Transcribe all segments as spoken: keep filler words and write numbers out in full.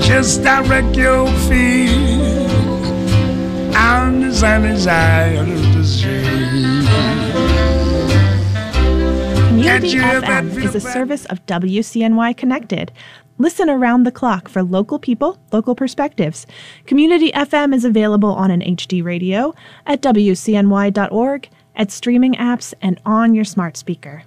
Just direct your feet on the sunny side of the street. Community F M is a service of W C N Y Connected. Listen around the clock for local people, local perspectives. Community F M is available on an H D radio, at W C N Y dot org, at streaming apps, and on your smart speaker.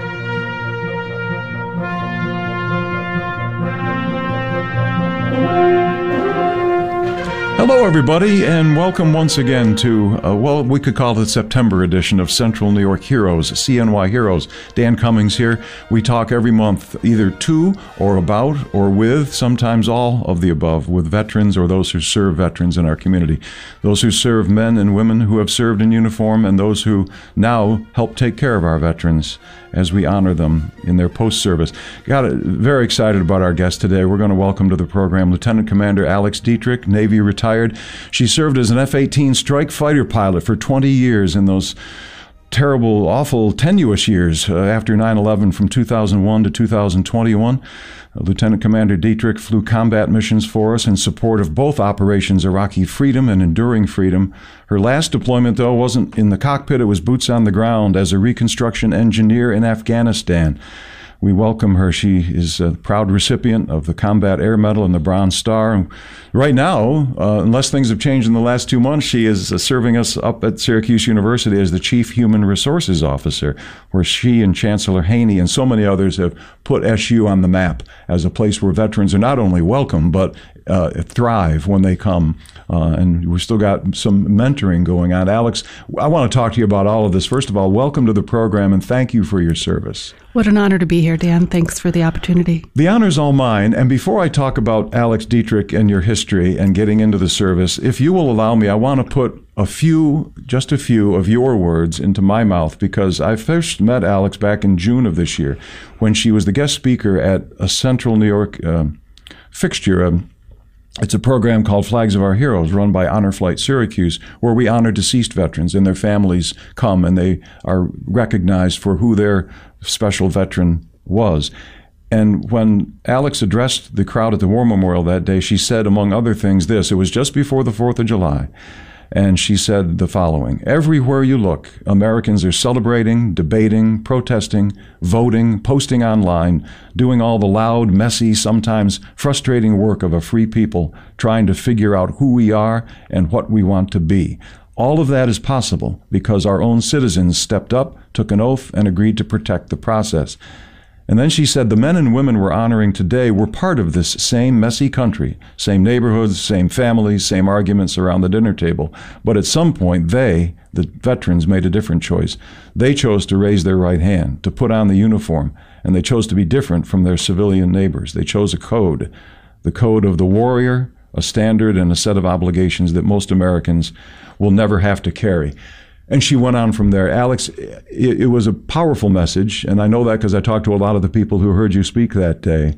Hello, everybody, and welcome once again to, uh, well, we could call it the September edition of Central New York Heroes, C N Y Heroes. Dan Cummings here. We talk every month either to or about or with, sometimes all of the above, with veterans or those who serve veterans in our community. Those who serve men and women who have served in uniform and those who now help take care of our veterans as we honor them in their post-service. Got it, very excited about our guest today. We're going to welcome to the program Lieutenant Commander Alex Dietrich, Navy retired. She served as an F eighteen strike fighter pilot for twenty years in those terrible, awful, tenuous years uh, after nine eleven from two thousand one to two thousand twenty-one. Uh, Lieutenant Commander Dietrich flew combat missions for us in support of both Operations Iraqi Freedom and Enduring Freedom. Her last deployment, though, wasn't in the cockpit. It was boots on the ground as a reconstruction engineer in Afghanistan. We welcome her. She is a proud recipient of the Combat Air Medal and the Bronze Star. Right now, uh, unless things have changed in the last two months, she is uh, serving us up at Syracuse University as the Chief Human Resources Officer, where she and Chancellor Haney and so many others have put S U on the map as a place where veterans are not only welcome, but uh, thrive when they come. Uh, and we've still got some mentoring going on. Alex, I want to talk to you about all of this. First of all, welcome to the program, and thank you for your service. What an honor to be here, Dan. Thanks for the opportunity. The honor's all mine. And before I talk about Alex Dietrich and your history and getting into the service, if you will allow me, I want to put a few, just a few of your words into my mouth, because I first met Alex back in June of this year when she was the guest speaker at a Central New York uh, fixture. Um, It's a program called Flags of Our Heroes, run by Honor Flight Syracuse, where we honor deceased veterans and their families come and they are recognized for who their special veteran was. And when Alex addressed the crowd at the War Memorial that day, she said, among other things, this. It was just before the fourth of July. And she said the following: everywhere you look, Americans are celebrating, debating, protesting, voting, posting online, doing all the loud, messy, sometimes frustrating work of a free people, trying to figure out who we are and what we want to be. All of that is possible because our own citizens stepped up, took an oath, and agreed to protect the process. And then she said the men and women we're honoring today were part of this same messy country, same neighborhoods, same families, same arguments around the dinner table. But at some point, they, the veterans, made a different choice. They chose to raise their right hand, to put on the uniform, and they chose to be different from their civilian neighbors. They chose a code, the code of the warrior, a standard and a set of obligations that most Americans will never have to carry. And she went on from there. Alex, it, it was a powerful message, and I know that because I talked to a lot of the people who heard you speak that day.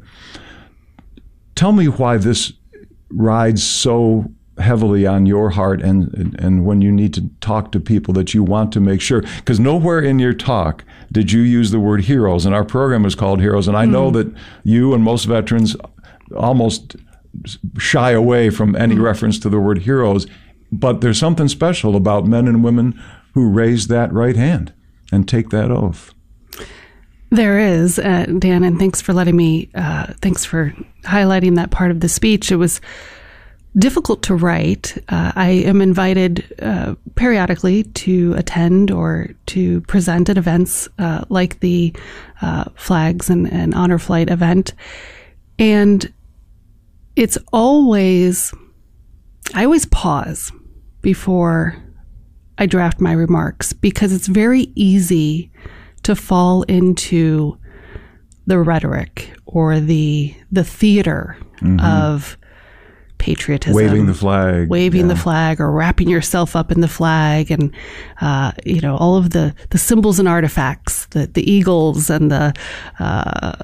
Tell me why this rides so heavily on your heart and, and, and when you need to talk to people that you want to make sure. Because nowhere in your talk did you use the word heroes, and our program is called Heroes. And I mm. know that you and most veterans almost shy away from any mm. reference to the word heroes. But there's something special about men and women who raise that right hand and take that oath. There is, uh, Dan, and thanks for letting me, uh, thanks for highlighting that part of the speech. It was difficult to write. Uh, I am invited uh, periodically to attend or to present at events uh, like the uh, Flags and, and Honor Flight event. And it's always, I always pause before I draft my remarks because it's very easy to fall into the rhetoric or the the theater mm-hmm. of patriotism, waving the flag, waving yeah. the flag, or wrapping yourself up in the flag, and uh, you know all of the the symbols and artifacts, the the eagles and the uh,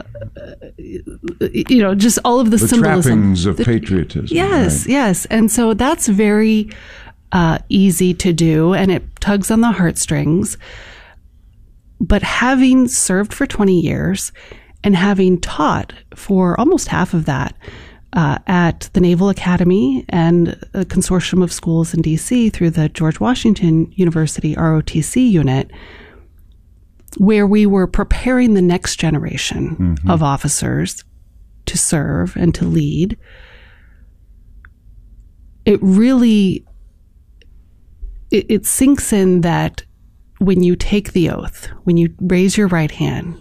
you know just all of the, the symbolism, trappings of the, patriotism. Yes, right. yes, and so that's very uh, easy to do, and it tugs on the heartstrings. But having served for twenty years and having taught for almost half of that, uh, at the Naval Academy and a consortium of schools in D C through the George Washington University R O T C unit, where we were preparing the next generation mm-hmm. of officers to serve and to lead. It really, it, it sinks in that when you take the oath, when you raise your right hand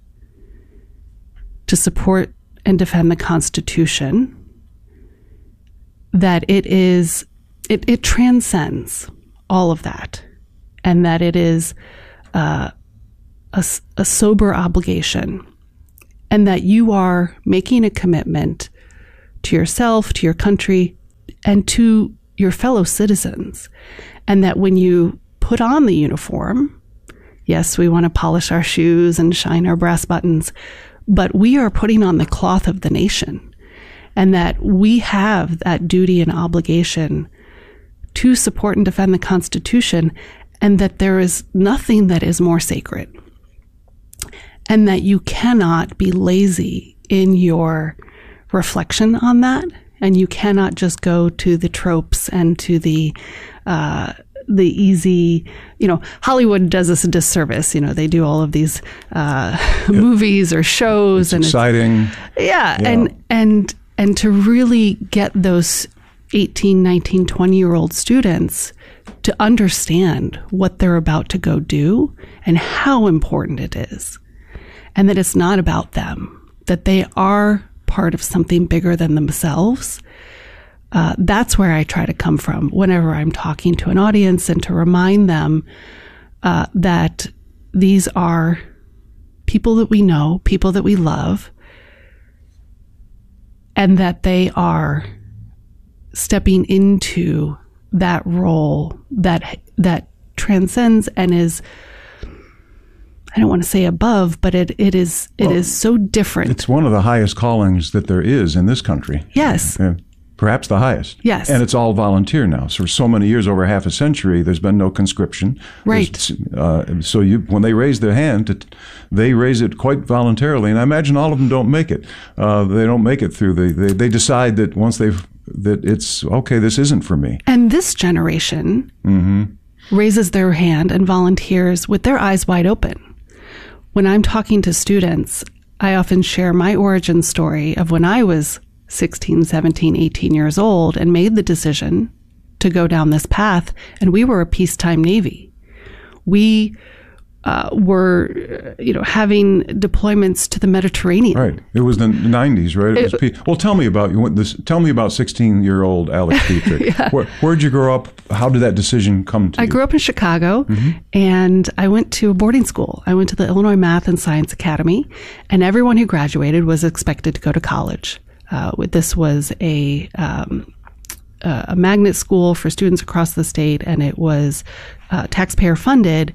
to support and defend the Constitution, that it is, it, it transcends all of that, and that it is uh, a, a sober obligation, and that you are making a commitment to yourself, to your country, and to your fellow citizens. And that when you put on the uniform, yes, we want to polish our shoes and shine our brass buttons, but we are putting on the cloth of the nation, and that we have that duty and obligation to support and defend the Constitution, and that there is nothing that is more sacred, and that you cannot be lazy in your reflection on that, and you cannot just go to the tropes and to the uh, the easy, you know, Hollywood does us a disservice. You know, they do all of these uh, yep. movies or shows, it's and exciting. It's, yeah, yeah, and and and to really get those eighteen, nineteen, twenty year old students to understand what they're about to go do and how important it is, and that it's not about them, that they are part of something bigger than themselves. Uh, that's where I try to come from whenever I'm talking to an audience, and to remind them uh, that these are people that we know, people that we love, and that they are stepping into that role that that transcends and is, I don't want to say above, but it, it is it well, is so different. It's one of the highest callings that there is in this country. Yes. Yeah. Perhaps the highest. Yes. And it's all volunteer now. So for so many years, over half a century, there's been no conscription. Right. Uh, so you, when they raise their hand, to, they raise it quite voluntarily. And I imagine all of them don't make it. Uh, they don't make it through the, they, they decide that once they've, that it's, okay, this isn't for me. And this generation mm-hmm. raises their hand and volunteers with their eyes wide open. When I'm talking to students, I often share my origin story of when I was sixteen, seventeen, eighteen years old and made the decision to go down this path. And we were a peacetime Navy. We uh, were, you know, having deployments to the Mediterranean. Right. It was the nineties, right? It was pe- well, tell me about you. This. Tell me about sixteen-year-old Alex Dietrich. yeah. Where, where'd you grow up? How did that decision come to I you? I grew up in Chicago, mm-hmm. and I went to a boarding school. I went to the Illinois Math and Science Academy, and everyone who graduated was expected to go to college. Uh, this was a um, a magnet school for students across the state, and it was uh, taxpayer funded.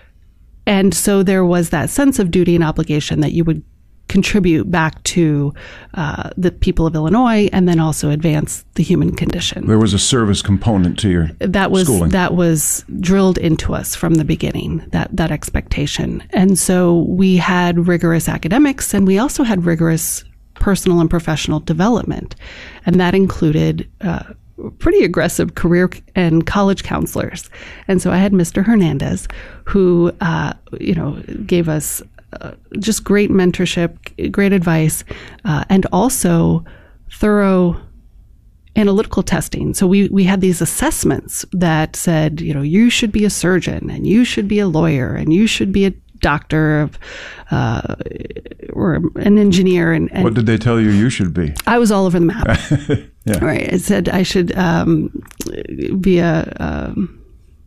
And so there was that sense of duty and obligation that you would contribute back to uh, the people of Illinois, and then also advance the human condition. There was a service component to your that was schooling. That was drilled into us from the beginning, that that expectation. And so we had rigorous academics, and we also had rigorous personal and professional development. And that included uh, pretty aggressive career and college counselors. And so I had Mister Hernandez, who, uh, you know, gave us uh, just great mentorship, great advice, uh, and also thorough analytical testing. So we, we had these assessments that said, you know, you should be a surgeon, and you should be a lawyer, and you should be a doctor of, uh, or an engineer. And, and what did they tell you you should be? I was all over the map. yeah. Right. It said I should um, be a, um,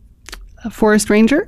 a forest ranger,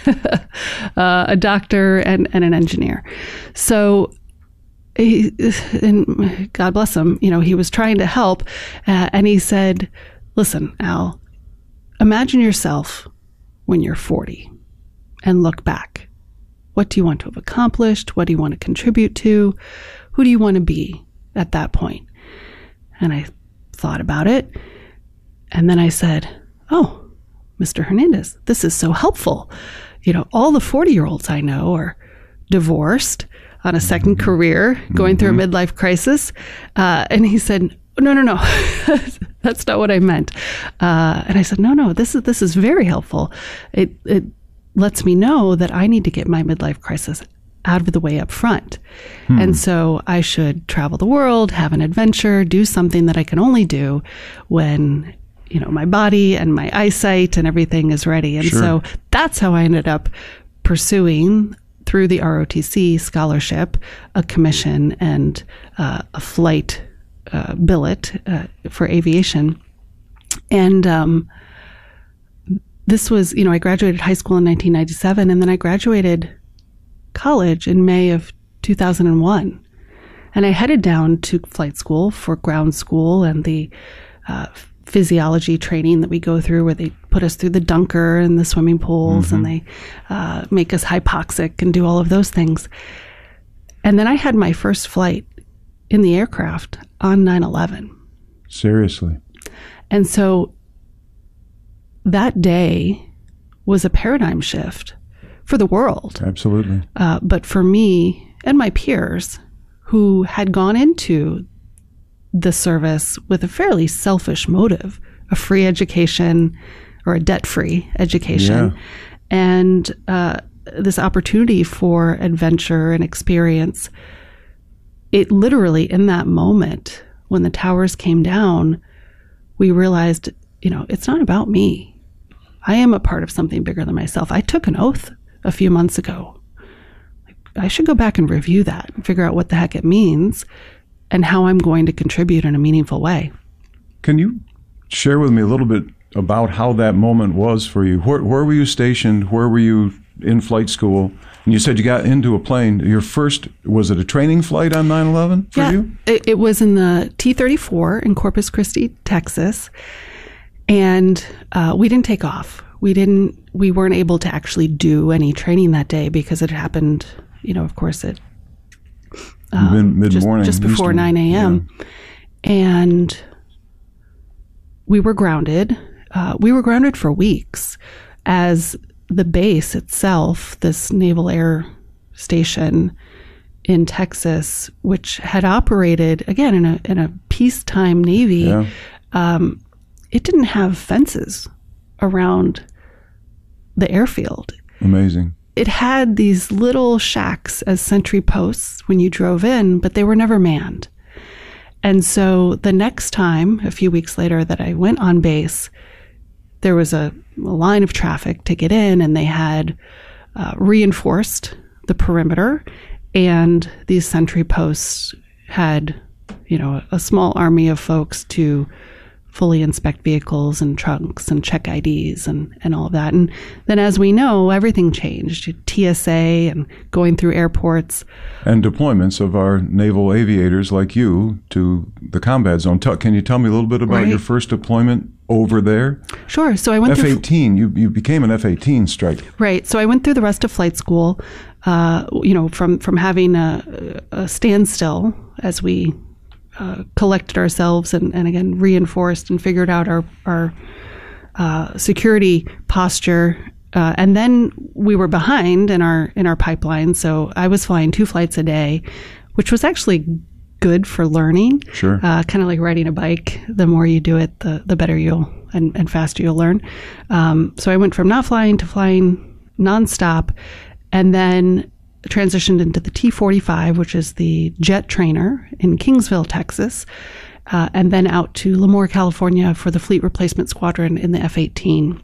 uh, a doctor, and, and an engineer. So, he, and God bless him, you know, he was trying to help, uh, and he said, "Listen, Al, imagine yourself when you're forty, and look back. What do you want to have accomplished? What do you want to contribute to? Who do you want to be at that point?" And I thought about it. And then I said, "Oh, Mister Hernandez, this is so helpful. You know, all the forty-year-olds I know are divorced, on a second career, going mm-hmm. through a midlife crisis." Uh, and he said, no, no, no. That's not what I meant. Uh, and I said, no, no, this is this is very helpful. It it lets me know that I need to get my midlife crisis out of the way up front. Hmm. And so I should travel the world, have an adventure, do something that I can only do when, you know, my body and my eyesight and everything is ready. And sure. so that's how I ended up pursuing, through the R O T C scholarship, a commission and uh, a flight uh, billet uh, for aviation. And um, this was, you know, I graduated high school in nineteen ninety-seven, and then I graduated college in May of two thousand one. And I headed down to flight school for ground school and the uh, physiology training that we go through, where they put us through the dunker and the swimming pools, mm-hmm. and they uh, make us hypoxic and do all of those things. And then I had my first flight in the aircraft on nine eleven. Seriously. And so that day was a paradigm shift for the world. Absolutely. Uh, but for me and my peers who had gone into the service with a fairly selfish motive, a free education or a debt-free education, yeah. and uh, this opportunity for adventure and experience, it literally, in that moment, when the towers came down, we realized, you know, it's not about me. I am a part of something bigger than myself. I took an oath a few months ago. I should go back and review that and figure out what the heck it means and how I'm going to contribute in a meaningful way. Can you share with me a little bit about how that moment was for you? Where, where were you stationed? Where were you in flight school? And you said you got into a plane. Your first, was it a training flight on nine eleven for yeah, you? It, it was in the T thirty-four in Corpus Christi, Texas. And uh, we didn't take off. We didn't, we weren't able to actually do any training that day because it happened, you know, of course, at um, mid-morning. Just, just before nine a.m. Yeah. And we were grounded. Uh, we were grounded for weeks as the base itself, this Naval Air Station in Texas, which had operated, again, in a in a peacetime Navy, yeah. um, it didn't have fences around the airfield. Amazing. It had these little shacks as sentry posts when you drove in, but they were never manned. And so the next time, a few weeks later, that I went on base, there was a, a line of traffic to get in, and they had uh, reinforced the perimeter, and these sentry posts had, you know, a small army of folks to fully inspect vehicles and trunks and check I Ds and, and all of that. And then, as we know, everything changed. T S A and going through airports. And deployments of our naval aviators like you to the combat zone. Tell, can you tell me a little bit about right. your first deployment over there? Sure. So I went F eighteen, through... you, you became an F eighteen strike. Right. So I went through the rest of flight school, uh, you know, from, from having a, a standstill as we Uh, collected ourselves and, and again reinforced and figured out our our uh, security posture, uh, and then we were behind in our in our pipeline. So I was flying two flights a day, which was actually good for learning. Sure, uh, kind of like riding a bike. The more you do it, the the better you'll and, and faster you'll learn. Um, so I went from not flying to flying nonstop, and then transitioned into the T forty-five, which is the jet trainer in Kingsville, Texas, uh, and then out to Lemoore, California for the Fleet Replacement Squadron in the F eighteen.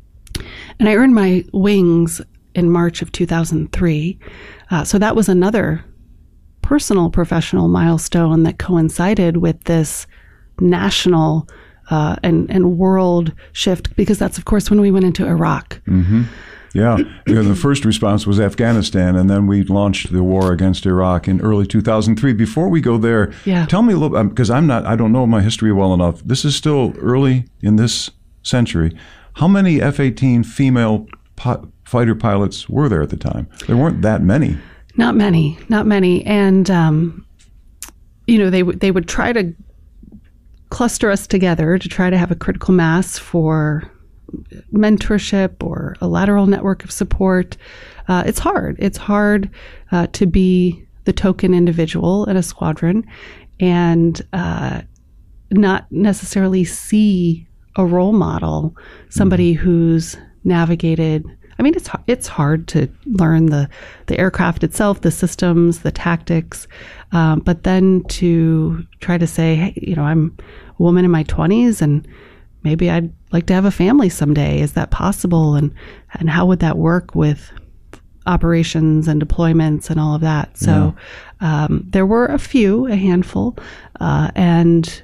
And I earned my wings in March of two thousand three. Uh, so that was another personal professional milestone that coincided with this national uh, and, and world shift, because that's, of course, when we went into Iraq. Mm-hmm. Yeah, the first response was Afghanistan, and then we launched the war against Iraq in early two thousand three. Before we go there, yeah. tell me a little, because I'm not, I don't know my history well enough. This is still early in this century. How many F eighteen female pi- fighter pilots were there at the time? There weren't that many. Not many, not many, and um, you know, they would they would try to cluster us together to try to have a critical mass for mentorship or a lateral network of support. Uh, it's hard. It's hard uh, to be the token individual in a squadron. And uh, not necessarily see a role model, somebody mm-hmm. who's navigated. I mean, it's it's hard to learn the, the aircraft itself, the systems, the tactics, um, but then to try to say, hey, you know, I'm a woman in my twenties and maybe I'd like to have a family someday. Is that possible? And and how would that work with operations and deployments and all of that? So yeah. um, there were a few, a handful, uh, and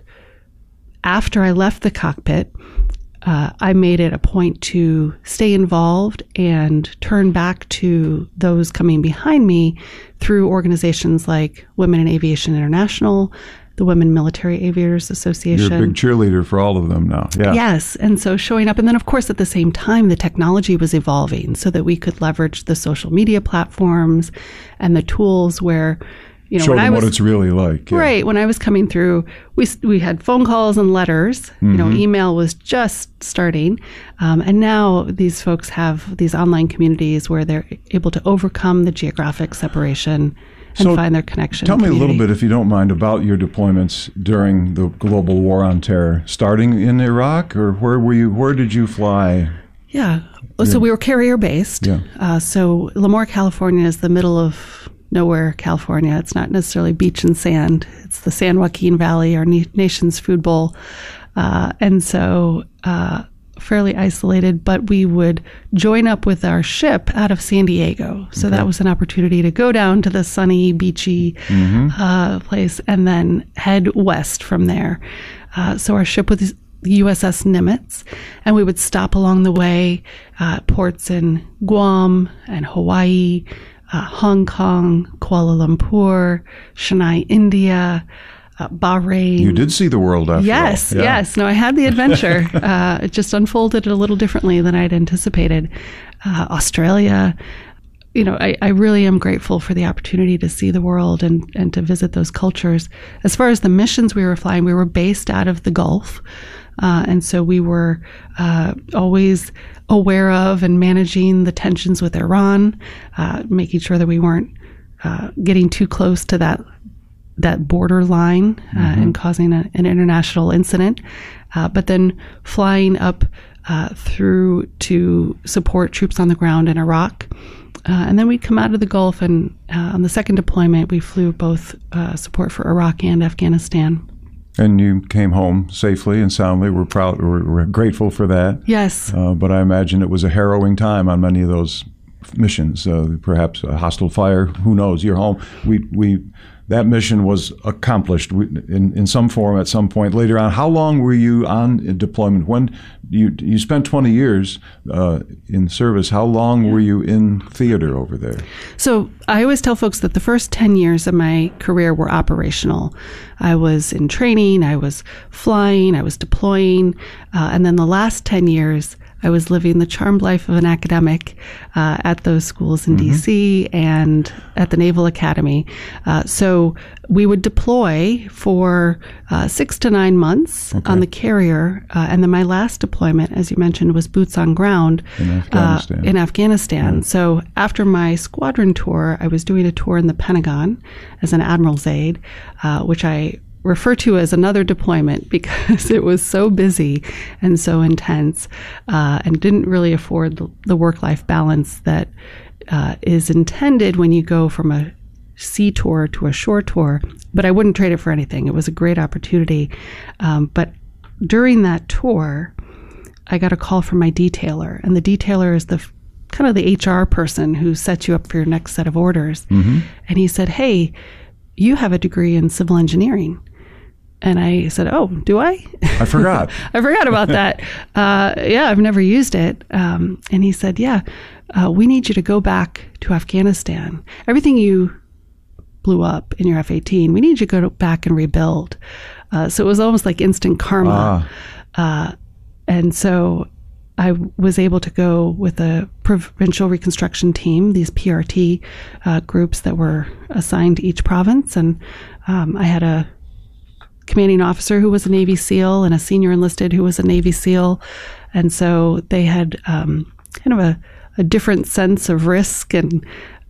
after I left the cockpit, uh, I made it a point to stay involved and turn back to those coming behind me through organizations like Women in Aviation International, the Women Military Aviators Association. You're a big cheerleader for all of them now. Yeah. Yes. And so showing up. And then, of course, at the same time, the technology was evolving so that we could leverage the social media platforms and the tools where, you know, show when them I was, what it's really like. Yeah. Right. When I was coming through, we we had phone calls and letters. Mm-hmm. You know, email was just starting. Um, and now these folks have these online communities where they're able to overcome the geographic separation and so find their connection. Tell me community. a little bit, if you don't mind, about your deployments during the global war on terror, starting in Iraq, or where were you? Where did you fly? Yeah. yeah. So we were carrier based. Yeah. Uh, so Lemoore, California is the middle of nowhere, California. It's not necessarily beach and sand. It's the San Joaquin Valley, our na- nation's food bowl. Uh, and so uh, fairly isolated, but we would join up with our ship out of San Diego. So okay. that was an opportunity to go down to the sunny, beachy mm-hmm. uh, place and then head west from there. Uh, so our ship was the U S S Nimitz, and we would stop along the way uh, ports in Guam and Hawaii, Uh, Hong Kong, Kuala Lumpur, Chennai, India, uh, Bahrain. You did see the world after yes, all. Yeah. Yes, No, I had the adventure. uh, it just unfolded a little differently than I'd anticipated. Uh, Australia. You know, I, I really am grateful for the opportunity to see the world and, and to visit those cultures. As far as the missions we were flying, we were based out of the Gulf. Uh, and so we were uh, always aware of and managing the tensions with Iran, uh, making sure that we weren't uh, getting too close to that that border line uh, mm-hmm. and causing a, an international incident. Uh, but then flying up uh, through to support troops on the ground in Iraq. Uh, and then we'd come out of the Gulf, and uh, on the second deployment, we flew both uh, support for Iraq and Afghanistan. And you came home safely and soundly. We're proud. We're, we're grateful for that. Yes. Uh, but I imagine it was a harrowing time on many of those missions. Uh, perhaps a hostile fire. Who knows? You're home. We we that mission was accomplished in in some form at some point later on. How long were you on deployment? When you you spent twenty years uh, in service. How long yeah. were you in theater over there? So I always tell folks that the first ten years of my career were operational. I was in training, I was flying, I was deploying, uh, and then the last ten years I was living the charmed life of an academic uh, at those schools in mm-hmm. D C and at the Naval Academy. Uh, so we would deploy for uh, six to nine months okay. on the carrier. Uh, and then my last deployment, as you mentioned, was boots on ground in Afghanistan. Uh, in Afghanistan. Yeah. So after my squadron tour, I was doing a tour in the Pentagon as an admiral's aide, uh, which I refer to as another deployment because it was so busy and so intense uh, and didn't really afford the, the work-life balance that uh, is intended when you go from a sea tour to a shore tour. But I wouldn't trade it for anything. It was a great opportunity. Um, but during that tour, I got a call from my detailer, and the detailer is the kind of the H R person who sets you up for your next set of orders. Mm-hmm. And he said, "Hey, you have a degree in civil engineering." And I said, "Oh, do I?" I forgot. I forgot about that. Uh, yeah, I've never used it. Um, and he said, "Yeah, uh, we need you to go back to Afghanistan. Everything you blew up in your F eighteen, we need you to go back and rebuild." Uh, so it was almost like instant karma. Ah. Uh, and so I was able to go with a provincial reconstruction team, these P R T uh, groups that were assigned to each province. And um, I had a commanding officer who was a Navy SEAL and a senior enlisted who was a Navy SEAL. And so they had um, kind of a, a different sense of risk and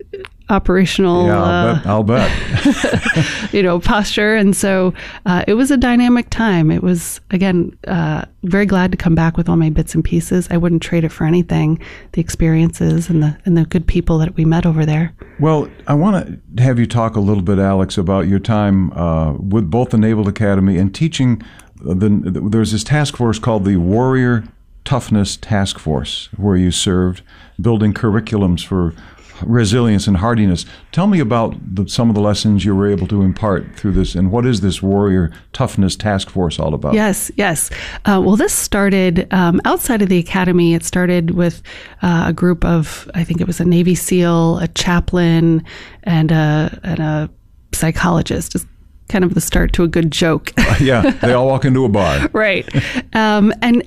operational, yeah, I'll uh, bet. I'll bet. you know, posture. And so uh, it was a dynamic time. It was, again, uh, very glad to come back with all my bits and pieces. I wouldn't trade it for anything, the experiences and the and the good people that we met over there. Well, I want to have you talk a little bit, Alex, about your time uh, with both the Naval Academy and teaching. The, the, there's this task force called the Warrior Toughness Task Force, where you served, building curriculums for resilience and hardiness. Tell me about the, some of the lessons you were able to impart through this, and what is this Warrior Toughness Task Force all about? Yes, yes. Uh, well, this started um, outside of the academy. It started with uh, a group of, I think it was a Navy SEAL, a chaplain, and a, and a psychologist. Just kind of the start to a good joke. Yeah, they all walk into a bar. Right. Um, and